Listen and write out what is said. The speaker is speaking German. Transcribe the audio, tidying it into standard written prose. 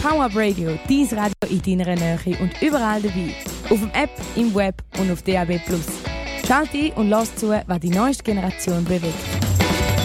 Power Up Radio, dein Radio in deiner Nähe und überall dabei. Auf dem App, im Web und auf DAB+. Schalte ein und lass zu, was die neueste Generation bewegt.